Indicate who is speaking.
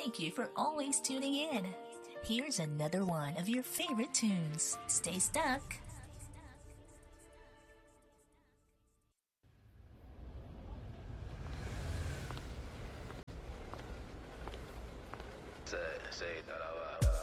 Speaker 1: thank you for always tuning in. Here's another one of your favorite tunes. Stay stuck.
Speaker 2: Say that